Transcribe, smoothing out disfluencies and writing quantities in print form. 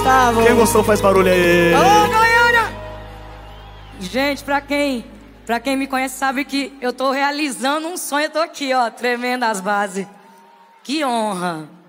Gustavo. Quem gostou faz barulho aí. Alô, Goiânia! Gente, pra quem me conhece sabe que eu tô realizando um sonho. Eu tô aqui, ó, tremendo as bases. Que honra.